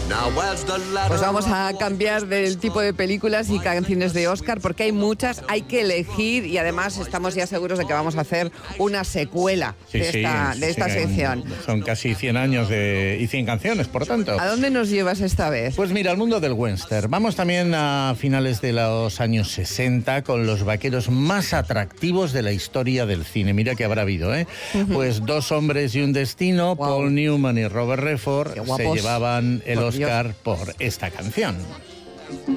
Pues vamos a cambiar del tipo de películas y canciones de Oscar porque hay muchas, hay que elegir y además estamos ya seguros de que vamos a hacer una secuela de esta sección. Son casi 100 años y 100 canciones, por tanto. ¿A dónde nos llevas esta vez? Pues mira, al mundo del western. Vamos también a finales de los años 60 con los vaqueros más atractivos de la historia del cine. Mira que habrá habido, ¿eh? Pues Dos hombres y un destino, Wow. Paul Newman y Robert Redford se llevaban el Oscar por esta canción.